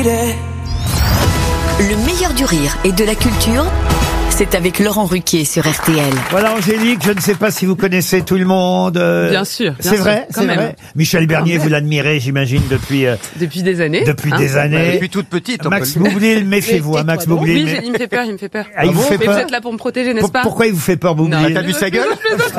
Le meilleur du rire et de la culture, c'est avec Laurent Ruquier sur RTL. Voilà Angélique, je ne sais pas si vous connaissez tout le monde. Bien sûr. C'est vrai, c'est vrai. Michel Bernier, vous l'admirez, j'imagine, depuis des années. Depuis des années. Depuis toute petite. Max Boublil, méfiez-vous, hein, Max Boublil. Oui, il me fait peur, il me fait peur. Ah, il vous fait peur. Vous êtes là pour me protéger, n'est-ce pas? Pourquoi il vous fait peur, Boublil? T'as vu sa gueule?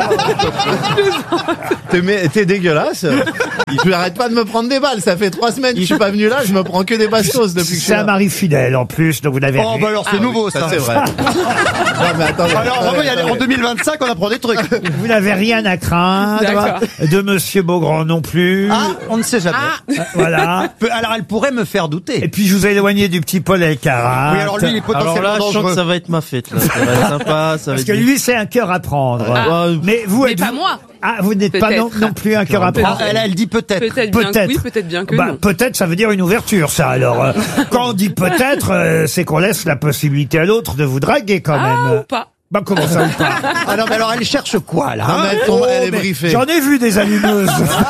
T'es dégueulasse. Tu arrêtes pas de me prendre des balles. Ça fait 3 semaines que je suis pas venu là. Je me prends que des bastos depuis que je suis C'est un là. mari fidèle, en plus, donc vous n'avez Oh, bah alors c'est nouveau, ça. C'est vrai. Non, mais attendez, Alors, en 2025, on apprend des trucs. Vous n'avez rien à craindre D'accord. de Monsieur Beaugrand non plus. Ah, on ne sait jamais. Voilà. Alors, elle pourrait me faire Et douter. puis je vous ai éloigné du petit Paul Elkarat. Oui, alors lui, il est potentiellement dangereux. ça va être ma fête, là. Ça va être sympa, ça va Parce être que lui, c'est un cœur à prendre. Mais vous Mais êtes pas moi. Ah, vous n'êtes pas Peut-être. non plus un cœur à prendre. Elle dit peut-être. Peut-être bien que oui, peut-être bien que non. Peut-être, ça veut dire une ouverture, ça. Alors, quand on dit peut-être, c'est qu'on laisse la possibilité à l'autre de vous draguer quand Ah, même. ou pas. Bah, comment ça ou pas? Ah non, mais alors elle cherche quoi, là? Non, mais elle est mais briefée. J'en ai vu des allumeuses.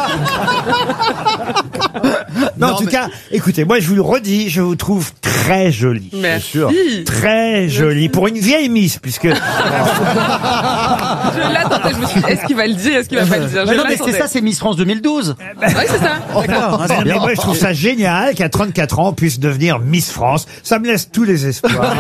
Non, en tout cas, écoutez, moi je vous le redis, je vous trouve très jolie. Merci. Très jolie. Pour une vieille miss, puisque... Je l'attendais, je me suis dit, est-ce qu'il va le dire, est-ce qu'il va pas le dire? Mais Je non, mais l'attendais. c'est ça, c'est Miss France 2012. Oui, c'est ça. D'accord. Non, mais moi je trouve ça génial qu'à 34 ans on puisse devenir Miss France. Ça me laisse tous les espoirs.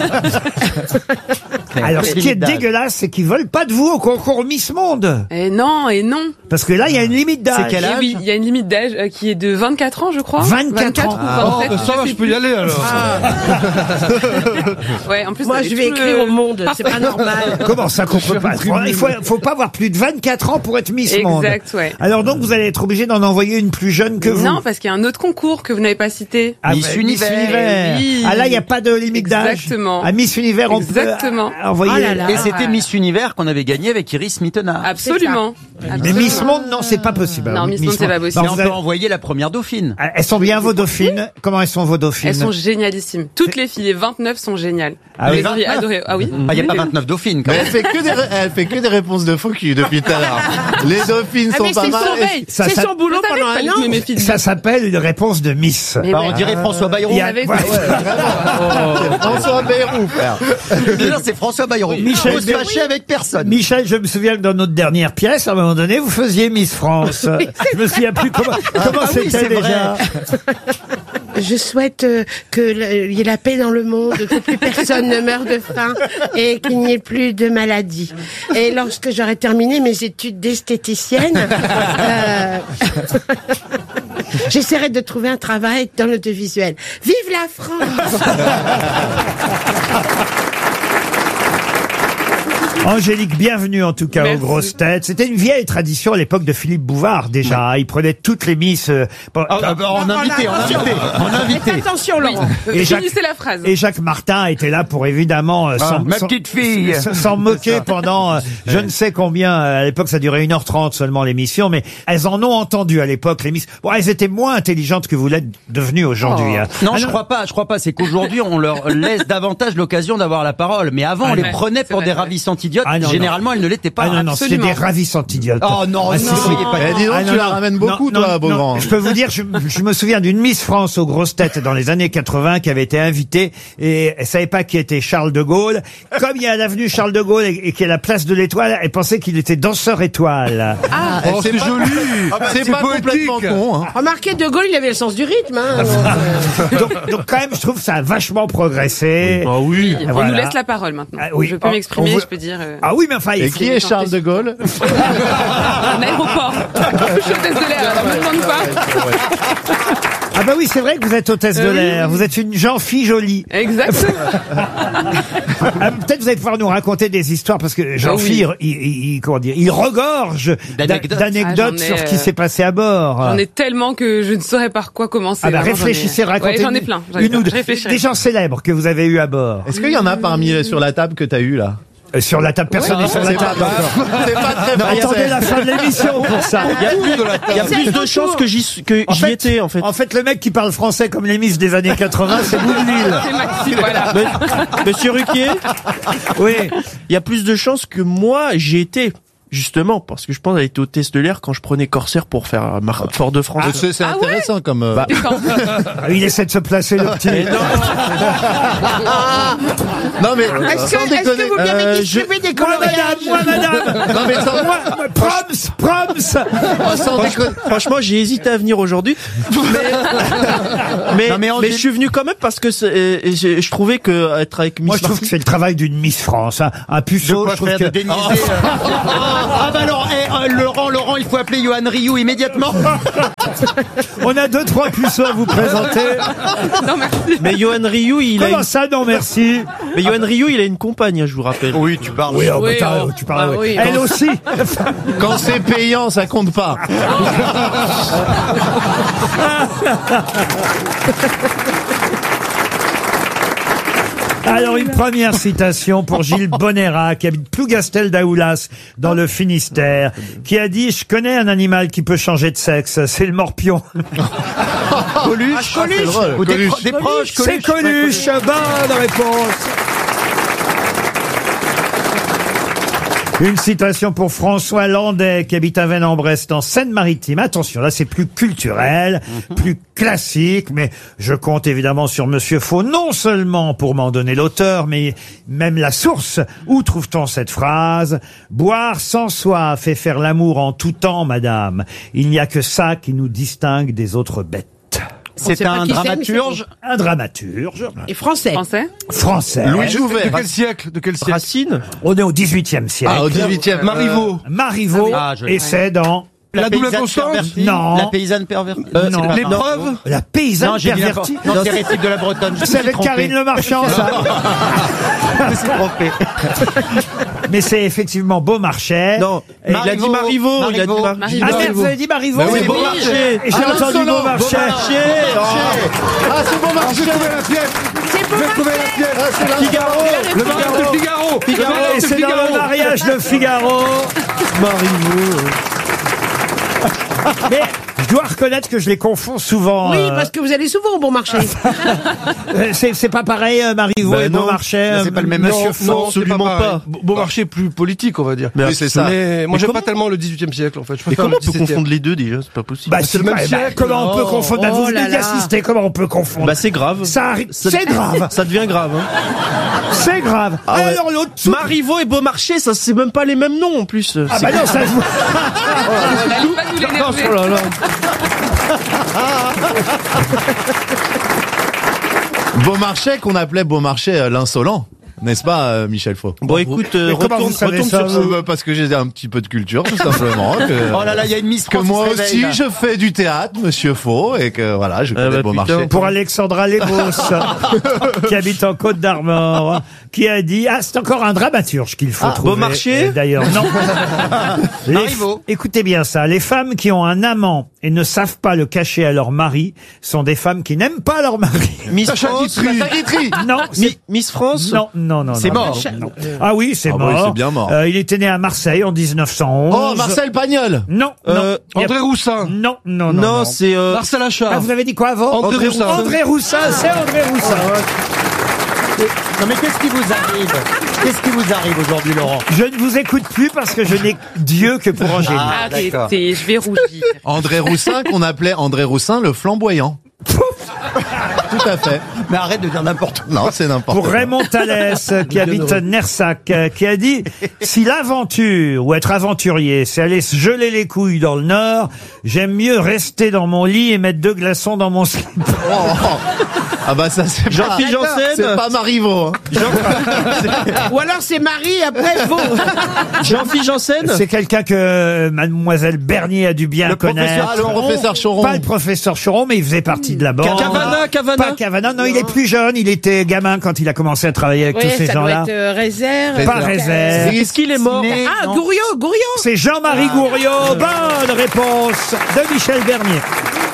Alors ce qui est dégueulasse, c'est qu'ils veulent pas de vous au concours Miss Monde. Et non, et non. Parce que là, il y a une limite d'âge. C'est quel âge? Et oui, il y a une limite d'âge qui est de 24 ans, je crois. 24 ans. ou 27, ça va, je peux y aller, alors. Ouais, en plus, Moi, ça je avait vais tout écrire le- au Monde, c'est pas normal. Comment ça qu'on peut pas? Il faut pas avoir plus de 24 ans pour être Miss Monde. Exact, ouais. Alors donc vous allez être obligé d'en envoyer une plus jeune que vous. Non, parce qu'il y a un autre concours que vous n'avez pas cité. Ah, Miss bah, Univers. Oui. Ah là, il n'y a pas de limite d'âge. Exactement. À Miss Univers, on peut Exactement. envoyer. Oh là là. Et c'était Miss Univers qu'on avait gagné avec Iris Mittenard. Absolument. Mais Miss Monde, non, c'est pas possible. Non, Alors, Miss Monde, c'est pas possible. Mais Non, on vous peut avez- envoyer la première dauphine. Elles sont bien vos dauphines. Comment elles sont vos dauphines? Elles sont génialissimes. Toutes les filles, les 29 sont géniales. Ah oui. Les auriez adoré. Ah oui. Ah, il n'y a pas 29 dauphines, quand Mais même. elle fait que des réponses de faux cul depuis tout à l'heure. Les dauphines Ah, sont mais pas c'est mal. son veille. Ça, C'est ça- son boulot Vous savez pendant qu'il un fallait an. que mes filles Ça s'appelle une réponse de Miss. Mais Bah, ouais. on dirait François Bayrou. Il y a- avec- ouais. C'est François Bayrou, frère. Non, c'est François Bayrou. Michel Faut se fâcher avec personne. Michel, je me souviens que dans notre dernière pièce, à un moment donné, vous faisiez Miss France. Je me souviens plus comment oui, c'était c'est déjà. Je souhaite qu'il y ait la paix dans le monde, que plus personne ne meure de faim et qu'il n'y ait plus de maladies. Et lorsque j'aurai terminé mes études d'esthéticienne, j'essaierai de trouver un travail dans l'audiovisuel. Vive la France! Angélique, bienvenue en tout cas Merci. aux grosses têtes. C'était une vieille tradition à l'époque de Philippe Bouvard déjà. Il prenait toutes les Miss. En invité. Faites attention, Laurent. Et Jacques, Finissez la phrase. et Jacques Martin était là pour évidemment Ma petite fille. s'en moquer pendant je ne sais combien. À l'époque, ça durait 1h30 seulement l'émission, mais elles en ont entendu à l'époque les Miss. Bon, elles étaient moins intelligentes que vous l'êtes devenues aujourd'hui. hein. Non, Ah je crois pas. C'est qu'aujourd'hui, on leur laisse davantage l'occasion d'avoir la parole. Mais avant, on les ouais, prenait c'est pour vrai, des c'est vrai. ravissantes idiotes. Ah, non, Généralement, elles ne l'étaient pas. Ah non, non, c'était absolument. des ravissantes idiotes. Oh non, Ah, non, si, si. soyez pas Eh, dis donc, Ah, tu la ramènes beaucoup, non, toi, non, Beaugrand. non, je peux vous dire, je me souviens d'une Miss France aux grosses têtes dans les années 80 qui avait été invitée et elle savait pas qui était Charles de Gaulle. Comme il y a l'avenue Charles de Gaulle et qu'il y a la place de l'Étoile, elle pensait qu'il était danseur étoile. Oh, c'est joli. C'est pas complètement con, hein. Remarquez, De Gaulle, il avait le sens du rythme. Hein. donc quand même, je trouve que ça a vachement progressé. Ah oui. On Voilà. nous laisse la parole maintenant. Ah, oui. Je peux Oh, m'exprimer, on veut- je peux dire. Ah oui, mais enfin, il Et faut- qui est Charles de Gaulle? Un aéroport. Je suis hôtesse de l'air, alors me demande pas. Ah bah oui, c'est vrai que vous êtes hôtesse de Oui, l'air. oui. Vous êtes une Jean-Fille jolie. Exactement. Ah, peut-être vous allez pouvoir nous raconter des histoires parce que Jean-Fille, comment dire, il regorge D'anecdotes. d'anecdotes Ah, j'en ai, sur ce qui s'est passé à bord. J'en ai tellement que je ne saurais par quoi commencer. Ah bah Vraiment, j'en ai- réfléchissez, racontez. Ouais, j'en ai plein. Une ou deux. Je réfléchirai. Des gens célèbres que vous avez eu à bord. Est-ce qu'il y en a parmi sur la table que t'as eu, là? Sur la table, personne n'est sur la C'est pas, table. c'est pas très Non, attendez français. la fin de l'émission pour ça. Il y a plus de chances que j'y étais, en fait. En fait, le mec qui parle français comme les Miss des années 80, c'est Boublil. C'est Maxime, voilà. Monsieur Ruquier, Oui. il y a plus de chances que moi, j'y étais. Justement, parce que je pense qu'elle était hôtesse de l'air quand je prenais Corsair pour faire Fort-de-France. C'est intéressant comme... Il essaie de se placer, le petit. Non mais Est-ce que vous lui avez distribué des coloriages? Moi, madame. Non mais sans, Proms. sans déconner. Franchement, j'ai hésité à venir aujourd'hui, mais je suis venu quand même parce que je trouvais que être avec Miss Moi, je trouve que c'est le travail d'une Miss France. Hein. Un puceau, je trouve que... Ah bah alors, Laurent, il faut appeler Johan Rioux immédiatement. On a 2-3 puceaux à vous présenter. Non, merci. Mais Johan Rioux, Comment ça, non merci? Mais Johan Rioux, il a une compagne, je vous rappelle. Oui, tu parles. Oui, Oui, tu parles. ah oui. Elle aussi. Quand c'est payant, ça compte pas. Alors, une première citation pour Gilles Bonera, qui habite Plougastel-Daoulas, dans le Finistère, qui a dit « Je connais un animal qui peut changer de sexe, c'est le morpion. » Coluche. Ou Des proches, C'est Coluche. Bonne réponse. Une citation pour François Landais, qui habite à Vennes-en-Brest, en Seine-Maritime. Attention, là, c'est plus culturel, plus classique, mais je compte évidemment sur Monsieur Faux, non seulement pour m'en donner l'auteur, mais même la source. Où trouve-t-on cette phrase? Boire sans soif et faire l'amour en tout temps, madame. Il n'y a que ça qui nous distingue des autres bêtes. C'est un dramaturge. Un dramaturge. Et français. Français. Louis Jouvet. De quel siècle? Racine. On est au XVIIIe siècle. Ah, au 18e. Marivaux. Marivaux. Ah, je- Et c'est dans... La double paysanne constance? pervertie. Non. La paysanne pervertie. non. L'épreuve? La paysanne Non, j'ai dit pervertie. Non, c'est Récit de la Bretonne. Je C'est me suis avec trompé. Karine Le Marchand, ça. Je me suis trompé. Mais c'est effectivement Beaumarchais. Non, il a dit Marivaux. Il a dit Ah merde, vous avez dit Marivaux? Bah oui, C'est Beaumarchais. Et j'ai entendu Beaumarchais. Ah, c'est bon marché. J'ai trouvé la pièce. J'ai trouvé la pièce. Figaro. Le mariage de Figaro. Et c'est dans le mariage de Figaro. Marivaux. Mais je dois reconnaître que je les confonds souvent. Oui, parce que vous allez souvent au bon marché. C'est pas pareil, Marivaux et non. Beaumarchais. C'est pas le même Monsieur Non, Faux. non, absolument c'est pas. Beaumarchais plus politique, on va dire. Oui, c'est ça. Mais moi, Mais j'aime comment- pas tellement le 18e siècle, en fait. Je Mais préfère comment le on peut 17e. confondre les deux déjà? C'est pas possible. Bah, c'est le même bah, siècle. comment on peut confondre? Bah, vous oh venez là d'y là. assister, comment on peut confondre? Bah c'est grave. Ça arrive. C'est grave. Ça devient grave. Hein. C'est grave. Ah ouais. Alors l'autre. Marivaux et Beaumarchais, ça c'est même pas les mêmes noms en plus. Ah C'est- bah non, ça se voit. Allez pas nous l'énerver. Oh là là. Beaumarchais qu'on appelait Beaumarchais l'insolent. N'est-ce pas, Michel Faux? Bon écoute, Mais comment vous savez retourne ça, sur vous ça. Parce que j'ai un petit peu de culture, tout simplement. Oh là là, il y a une Miss Que France moi qui se réveille, aussi, là. je fais du théâtre, monsieur Faux, et que voilà, je connais bah, Beaumarchais. putain. Pour Alexandra Lebos, qui habite en Côte d'Armor, qui a dit, c'est encore un dramaturge qu'il faut trouver. Beaumarchais D'ailleurs, non. Marivaux. Écoutez bien ça. Les femmes qui ont un amant et ne savent pas le cacher à leur mari sont des femmes qui n'aiment pas leur mari. Miss Sacha France. Guitry. Non, Miss France. non. C'est non, mort. non. Ah oui, c'est Ah mort. oui, c'est bien mort. Il était né à Marseille en 1911. Oh, Marcel Pagnol. Non, Euh, non. André Roussin. Non. Non, c'est Marcel Achard. Ah, vous avez dit quoi avant? André Roussin. André Roussin, c'est André Roussin. Non mais qu'est-ce qui vous arrive? Qu'est-ce qui vous arrive aujourd'hui, Laurent? Je ne vous écoute plus parce que je n'ai Dieu que pour Angélique. Arrêtez, je vais rougir. André Roussin, qu'on appelait André Roussin le flamboyant. Tout à fait. Mais arrête de dire n'importe quoi. Non, c'est n'importe Pour quoi. Raymond Thalès, qui habite Nersac, qui a dit « Si l'aventure, ou être aventurier, c'est aller se geler les couilles dans le Nord, j'aime mieux rester dans mon lit et mettre 2 glaçons dans mon slip. Oh. Ah bah ça c'est pas... Jean-Philippe Janssen. C'est pas Marivaux. Hein. Ou alors c'est Marie, après Vaux. Jean-Philippe » Janssen. C'est quelqu'un que mademoiselle Bernier a dû bien connaître. Ah, le professeur Choron. Pas le professeur Choron, mais il faisait partie de la bande. Cavana. Pas Cavana, non, il est plus jeune, il était gamin quand il a commencé à travailler avec Oui, tous ces ça doit gens-là. être Réserve. Pas Réserve. Est-ce qu'il est mort? Ah, Non. Gouriot. C'est Jean-Marie Gouriot. Bonne réponse de Michel Bernier.